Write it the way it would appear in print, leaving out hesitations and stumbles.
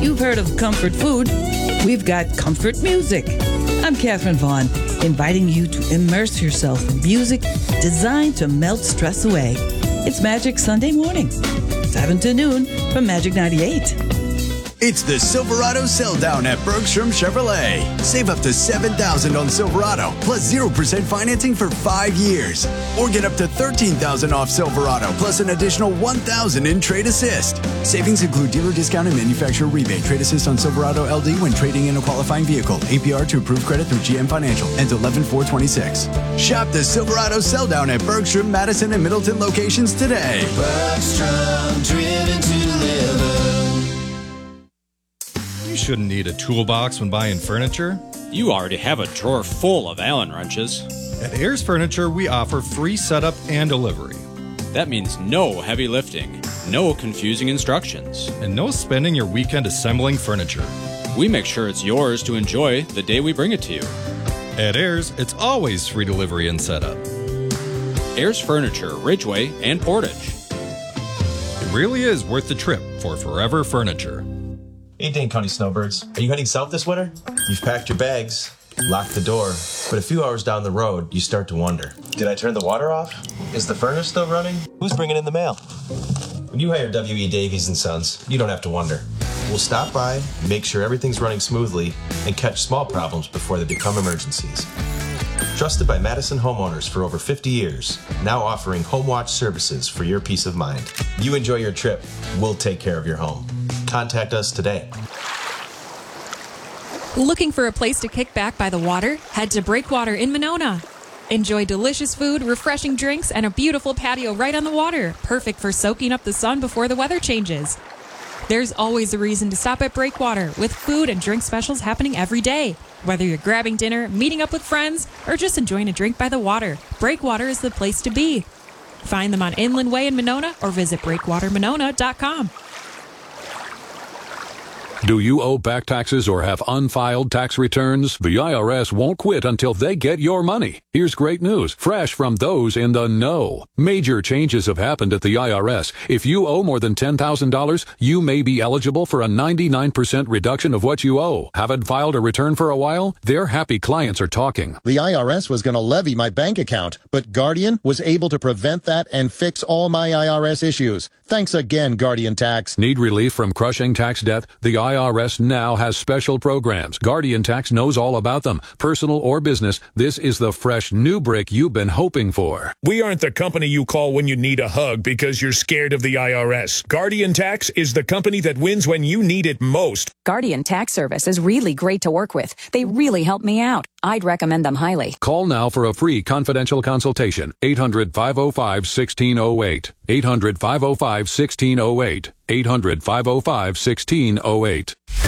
You've heard of comfort food. We've got comfort music. I'm Catherine Vaughn, inviting you to immerse yourself in music designed to melt stress away. It's Magic Sunday morning, 7 to noon from Magic 98. It's the Silverado Sell Down at Bergstrom Chevrolet. Save up to $7,000 on Silverado, plus 0% financing for 5 years. Or get up to $13,000 off Silverado, plus an additional $1,000 in Trade Assist. Savings include dealer discount and manufacturer rebate. Trade Assist on Silverado LD when trading in a qualifying vehicle. APR to approved credit through GM Financial. Ends 11/4/26. Shop the Silverado Sell Down at Bergstrom, Madison, and Middleton locations today. Bergstrom, driven to live. You shouldn't need a toolbox when buying furniture. You already have a drawer full of Allen wrenches. At Ayers Furniture, we offer free setup and delivery. That means no heavy lifting, no confusing instructions, and no spending your weekend assembling furniture. We make sure it's yours to enjoy the day we bring it to you. At Ayers, it's always free delivery and setup. Ayers Furniture, Ridgeway, and Portage. It really is worth the trip for Forever Furniture. Hey, Dane County Snowbirds. Are you heading south this winter? You've packed your bags, locked the door, but a few hours down the road, you start to wonder. Did I turn the water off? Is the furnace still running? Who's bringing in the mail? When you hire W.E. Davies & Sons, you don't have to wonder. We'll stop by, make sure everything's running smoothly, and catch small problems before they become emergencies. Trusted by Madison homeowners for over 50 years, now offering home watch services for your peace of mind. You enjoy your trip, we'll take care of your home. Contact us today. Looking for a place to kick back by the water? Head to Breakwater in Monona. Enjoy delicious food, refreshing drinks, and a beautiful patio right on the water, perfect for soaking up the sun before the weather changes. There's always a reason to stop at Breakwater, with food and drink specials happening every day. Whether you're grabbing dinner, meeting up with friends, or just enjoying a drink by the water, Breakwater is the place to be. Find them on Inland Way in Monona or visit breakwatermonona.com. Do you owe back taxes or have unfiled tax returns? The IRS won't quit until they get your money. Here's great news, fresh from those in the know. Major changes have happened at the IRS. If you owe more than $10,000, you may be eligible for a 99% reduction of what you owe. Haven't filed a return for a while? Their happy clients are talking. The IRS was going to levy my bank account, but Guardian was able to prevent that and fix all my IRS issues. Thanks again, Guardian Tax. Need relief from crushing tax debt? The IRS now has special programs. Guardian Tax knows all about them. Personal or business, this is the fresh new brick you've been hoping for. We aren't the company you call when you need a hug because you're scared of the IRS. Guardian Tax is the company that wins when you need it most. Guardian Tax Service is really great to work with. They really help me out. I'd recommend them highly. Call now for a free confidential consultation. 800-505-1608. 800-505-1608. 800-505-1608.